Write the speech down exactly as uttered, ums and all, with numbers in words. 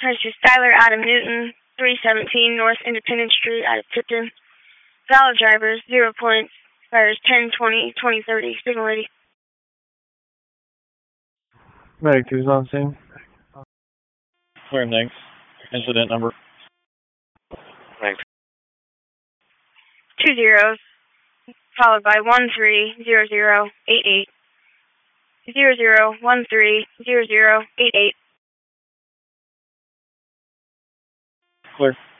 Mister Skylar Adam Newton, three seventeen North Independence Street out of Tipton. Valid drivers, zero points. Fires ten, twenty, twenty, thirty. Signal ready. Medic two's on scene. Clear, thanks. Incident number. Thanks. Two zeros, followed by one three zero zero eight eight. Zero zero one three zero zero eight eight. Clear.